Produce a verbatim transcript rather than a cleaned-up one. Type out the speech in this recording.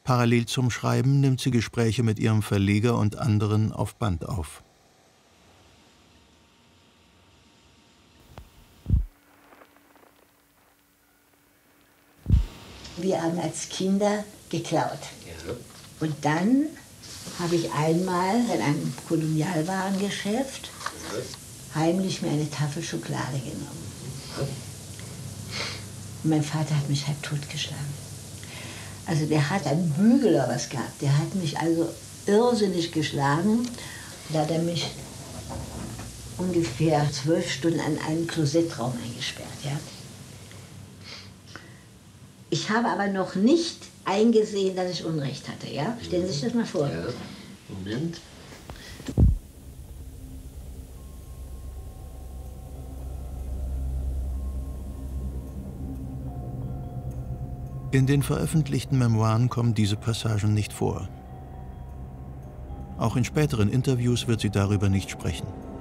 Parallel zum Schreiben nimmt sie Gespräche mit ihrem Verleger und anderen auf Band auf. Wir haben als Kinder geklaut. Und dann habe ich einmal in einem Kolonialwarengeschäft heimlich mir eine Tafel Schokolade genommen. Und mein Vater hat mich halb totgeschlagen. Also der hat einen Bügel oder was gehabt. Der hat mich also irrsinnig geschlagen. Da hat er mich ungefähr zwölf Stunden an einen Klosettraum eingesperrt. Ja. Ich habe aber noch nicht eingesehen, dass ich Unrecht hatte. Ja? Stellen Sie sich das mal vor. Ja. Moment. In den veröffentlichten Memoiren kommen diese Passagen nicht vor. Auch in späteren Interviews wird sie darüber nicht sprechen.